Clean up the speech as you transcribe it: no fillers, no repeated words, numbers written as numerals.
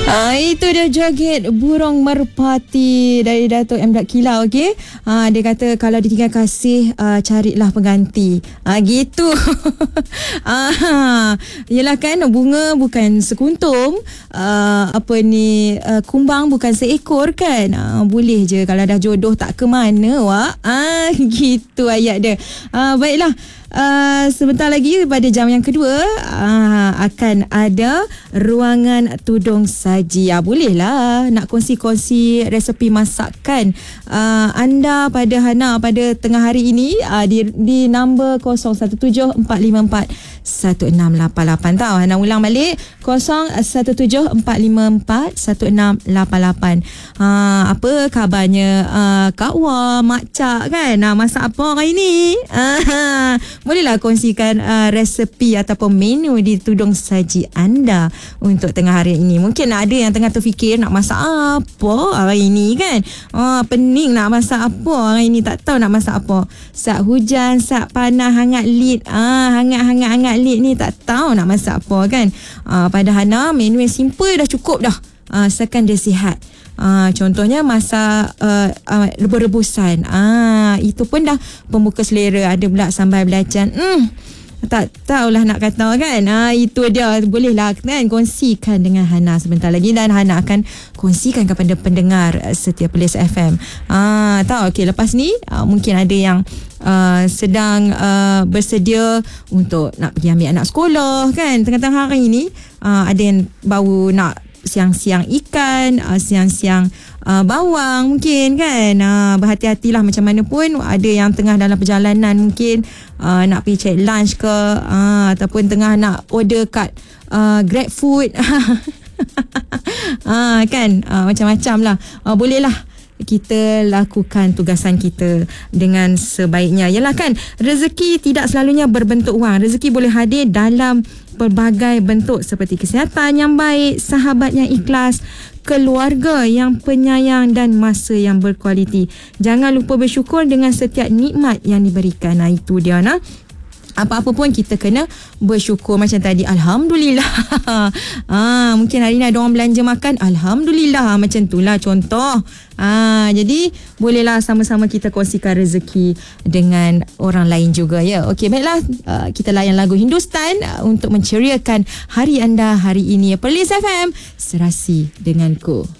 Itu dia joget burung merpati dari Dato' M. Kilau. Okay? Dia kata kalau ditinggal kasih, carilah pengganti. Gitu. Yelah kan, bunga bukan sekuntum, kumbang bukan seekor kan. Boleh je kalau dah jodoh tak ke mana, Wak. Gitu ayat dia. Baiklah. Sebentar lagi pada jam yang kedua akan ada ruangan tudung saji. Bolehlah nak kongsi-kongsi resepi masakan anda pada Hana pada tengah hari ini di nombor 0174541688. Tahu Hana ulang balik 0174541688. Apa khabarnya Kak Wah, Mak Cak kan? Masak apa hari ni? Bolehlah kongsikan resepi ataupun menu di tudung saji anda untuk tengah hari ini. Mungkin ada yang tengah terfikir nak masak apa hari ini kan. Pening nak masak apa hari ini, tak tahu nak masak apa. Saat hujan, saat panas hangat lit. Hangat lit ni tak tahu nak masak apa kan. Pada Hana menu yang simple dah cukup dah. Asalkan dia sihat. Contohnya masak rebus-rebusan. Itu pun dah pembuka selera. Ada pula sambal belacan. Tak tahulah nak kata kan. Itu dia. Bolehlah kan kongsikan dengan Hana sebentar lagi. Dan Hana akan kongsikan kepada pendengar setiap Perlis FM. Tahu okey, lepas ni mungkin ada yang sedang bersedia untuk nak pergi ambil anak sekolah kan. Tengah-tengah hari ni ada yang baru nak siang-siang ikan, siang-siang bawang mungkin kan. Berhati-hatilah macam mana pun. Ada yang tengah dalam perjalanan mungkin nak pergi check lunch ke, ataupun tengah nak order kat Grab Food. Kan macam-macam lah. Bolehlah kita lakukan tugasan kita dengan sebaiknya. Yalah kan, rezeki tidak selalunya berbentuk wang. Rezeki boleh hadir dalam pelbagai bentuk seperti kesihatan yang baik, sahabat yang ikhlas, keluarga yang penyayang dan masa yang berkualiti. Jangan lupa bersyukur dengan setiap nikmat yang diberikan. Itu dia nah. Apa-apa pun kita kena bersyukur. Macam tadi, Alhamdulillah. Mungkin hari ni ada orang belanja makan, Alhamdulillah. Macam itulah contoh. Jadi bolehlah sama-sama kita kongsikan rezeki dengan orang lain juga ya. Okey, baiklah, kita layan lagu Hindustan untuk menceriakan hari anda hari ini. Perlis FM, serasi denganku.